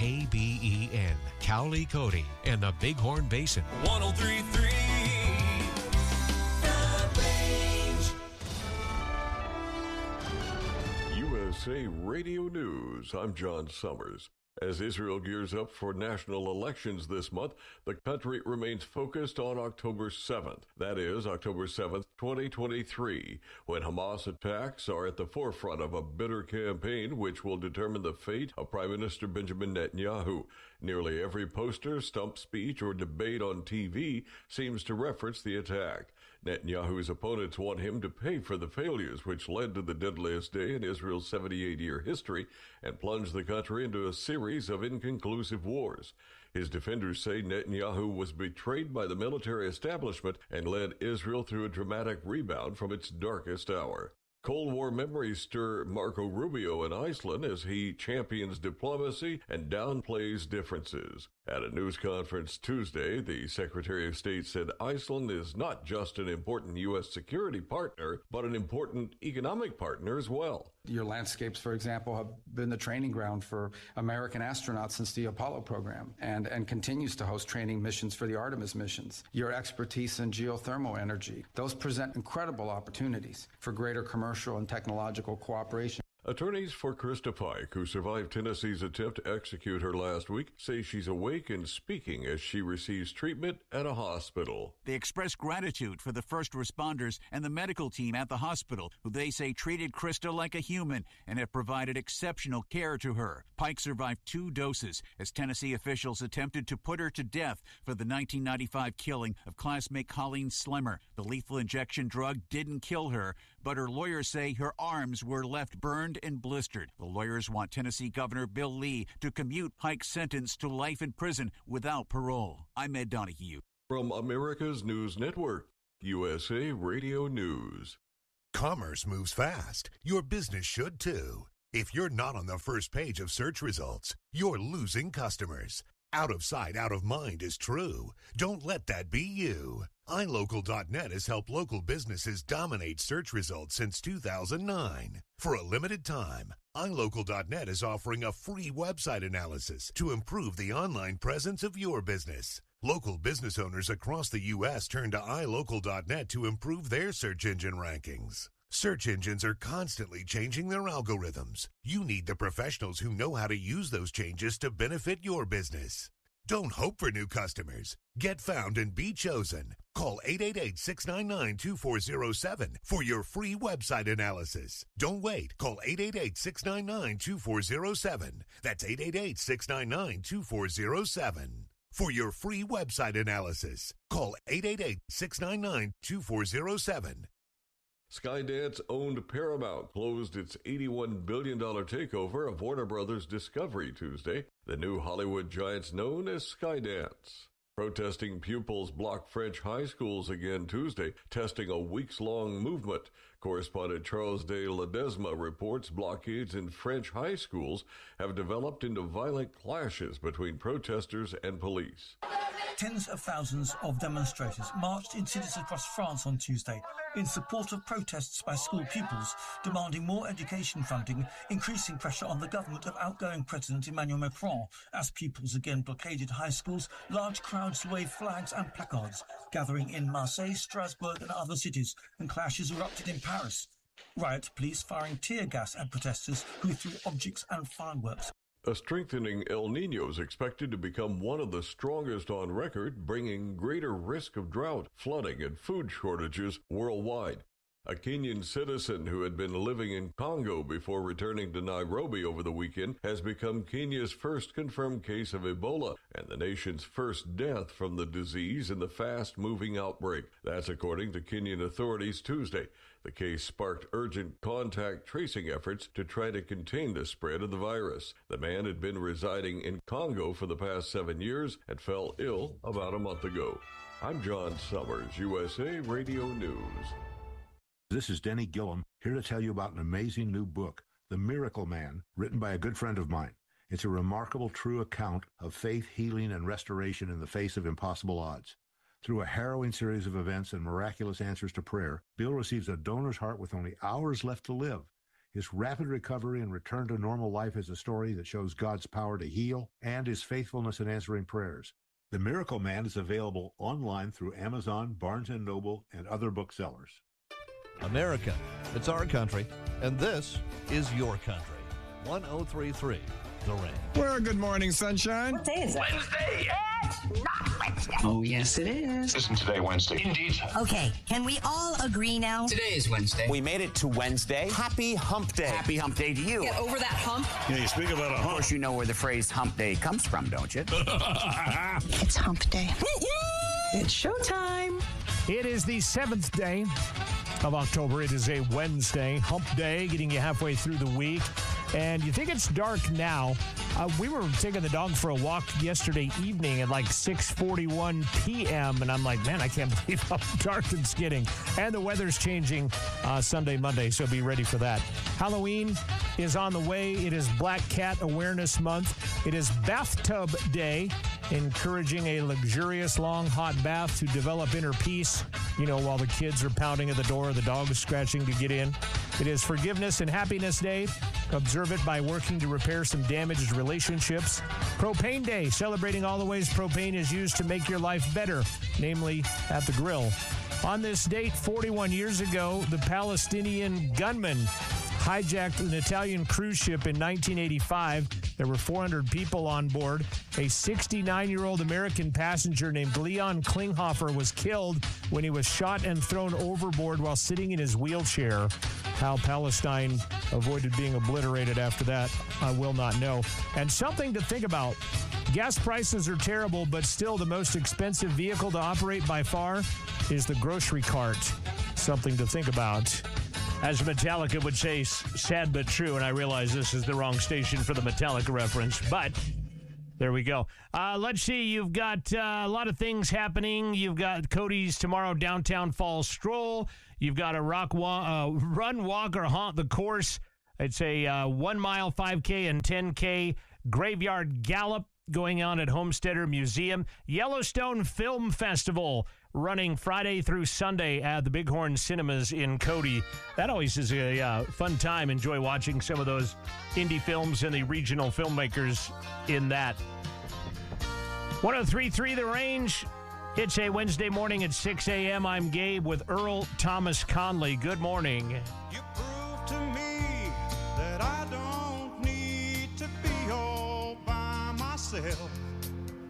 KBEN, Cowley Cody, and the Bighorn Basin. 103.3 The Range. USA Radio News. I'm John Summers. As Israel gears up for national elections this month, the country remains focused on October 7th. That is, October 7th, 2023, when Hamas attacks are at the forefront of a bitter campaign which will determine the fate of Prime Minister Benjamin Netanyahu. Nearly every poster, stump speech, or debate on TV seems to reference the attack. Netanyahu's opponents want him to pay for the failures which led to the deadliest day in Israel's 78-year history and plunged the country into a series of inconclusive wars. His defenders say Netanyahu was betrayed by the military establishment and led Israel through a dramatic rebound from its darkest hour. Cold War memories stir Marco Rubio in Iceland as he champions diplomacy and downplays differences. At a news conference Tuesday, the Secretary of State said Iceland is not just an important U.S. security partner, but an important economic partner as well. Your landscapes, for example, have been the training ground for American astronauts since the Apollo program and continues to host training missions for the Artemis missions. Your expertise in geothermal energy, those present incredible opportunities for greater commercial and technological cooperation. Attorneys for Krista Pike, who survived Tennessee's attempt to execute her last week, say she's awake and speaking as she receives treatment at a hospital. They express gratitude for the first responders and the medical team at the hospital, who they say treated Krista like a human and have provided exceptional care to her. Pike survived 2 doses as Tennessee officials attempted to put her to death for the 1995 killing of classmate Colleen Slemmer. The lethal injection drug didn't kill her, but her lawyers say her arms were left burned and blistered. The lawyers want Tennessee Governor Bill Lee to commute Pike's sentence to life in prison without parole. I'm Ed Donahue. From America's News Network, USA Radio News. Commerce moves fast. Your business should too. If you're not on the first page of search results, you're losing customers. Out of sight, out of mind is true. Don't let that be you. iLocal.net has helped local businesses dominate search results since 2009. For a limited time, iLocal.net is offering a free website analysis to improve the online presence of your business. Local business owners across the U.S. turn to iLocal.net to improve their search engine rankings. Search engines are constantly changing their algorithms. You need the professionals who know how to use those changes to benefit your business. Don't hope for new customers. Get found and be chosen. Call 888-699-2407 for your free website analysis. Don't wait. Call 888-699-2407. That's 888-699-2407. For your free website analysis, call 888-699-2407. Skydance-owned Paramount closed its $81 billion takeover of Warner Brothers Discovery Tuesday. The new Hollywood giants known as Skydance. Protesting pupils blocked French high schools again Tuesday, testing a weeks-long movement. Correspondent Charles de Ledesma reports blockades in French high schools have developed into violent clashes between protesters and police. Tens of thousands of demonstrators marched in cities across France on Tuesday in support of protests by school pupils demanding more education funding, increasing pressure on the government of outgoing President Emmanuel Macron. As pupils again blockaded high schools, large crowds waved flags and placards, gathering in Marseille, Strasbourg and other cities, and clashes erupted in Paris. Riot police firing tear gas at protesters who threw objects and fireworks. A strengthening El Niño is expected to become one of the strongest on record, bringing greater risk of drought, flooding, and food shortages worldwide. A Kenyan citizen who had been living in Congo before returning to Nairobi over the weekend has become Kenya's first confirmed case of Ebola and the nation's first death from the disease in the fast-moving outbreak. That's according to Kenyan authorities Tuesday. The case sparked urgent contact tracing efforts to try to contain the spread of the virus. The man had been residing in Congo for the past 7 years and fell ill about a month ago. I'm John Summers, USA Radio News. This is Denny Gillum, here to tell you about an amazing new book, The Miracle Man, written by a good friend of mine. It's a remarkable, true account of faith, healing, and restoration in the face of impossible odds. Through a harrowing series of events and miraculous answers to prayer, Bill receives a donor's heart with only hours left to live. His rapid recovery and return to normal life is a story that shows God's power to heal and his faithfulness in answering prayers. The Miracle Man is available online through Amazon, Barnes & Noble, and other booksellers. America, it's our country, and this is your country. 1033 The Range. Well, good morning, sunshine. What day is it? Wednesday. It's not Wednesday. Oh, yes, it is. Isn't today Wednesday? Indeed. Okay, can we all agree now? Today is Wednesday. We made it to Wednesday. Happy Hump Day. Happy Hump Day to you. Get over that hump. You know, you speak about a hump. Of course, you know where the phrase hump day comes from, don't you? It's hump day. It's showtime. It is the 7th day of October. It is a Wednesday, hump day, getting you halfway through the week. And you think it's dark now. We were taking the dog for a walk yesterday evening at like 6:41 p.m. And I'm like, man, I can't believe how dark it's getting. And the weather's changing Sunday, Monday, so be ready for that. Halloween is on the way. It is Black Cat Awareness Month. It is Bathtub Day, encouraging a luxurious, long, hot bath to develop inner peace, you know, while the kids are pounding at the door, the dog is scratching to get in. It is Forgiveness and Happiness Day. Observe it by working to repair some damaged relationships. Propane Day, celebrating all the ways propane is used to make your life better, namely at the grill. On this date, 41 years ago, the Palestinian gunman hijacked an Italian cruise ship in 1985. There were 400 people on board. A 69-year-old American passenger named Leon Klinghoffer was killed when he was shot and thrown overboard while sitting in his wheelchair. How Palestine avoided being obliterated after that, I will not know. And something to think about. Gas prices are terrible, but still the most expensive vehicle to operate by far is the grocery cart. Something to think about. As Metallica would say, sad but true, and I realize this is the wrong station for the Metallica reference, but there we go. Let's see, you've got a lot of things happening. You've got Cody's tomorrow Downtown Fall Stroll. You've got a run, walk, or haunt the course. It's a 1 mile 5K and 10K graveyard gallop going on at Homesteader Museum. Yellowstone Film Festival running Friday through Sunday at the Bighorn Cinemas in Cody. That always is a fun time. Enjoy watching some of those indie films and the regional filmmakers in that. 103.3 The Range. It's a Wednesday morning at 6 a.m. I'm Gabe with Earl Thomas Conley. Good morning. You prove to me that I don't need to be all by myself.